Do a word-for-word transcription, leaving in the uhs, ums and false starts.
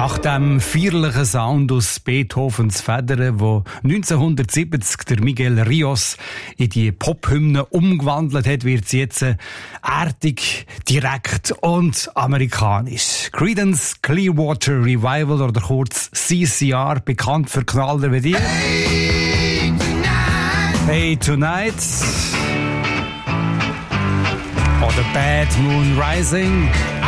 Nach dem feierlichen Sound aus Beethovens Federn, wo neunzehnhundertsiebzig der Miguel Ríos in die Pop-Hymne umgewandelt hat, wird sie jetzt erdig, direkt und amerikanisch. Creedence Clearwater Revival oder kurz C C R, bekannt für Knaller wie die. Hey Tonight! Hey Tonight! Oder Bad Moon Rising.